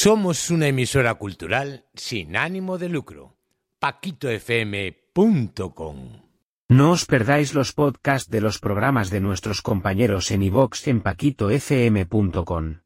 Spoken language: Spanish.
Somos una emisora cultural sin ánimo de lucro. paquitofm.com. No os perdáis los podcasts de los programas de nuestros compañeros en iVoox en paquitofm.com.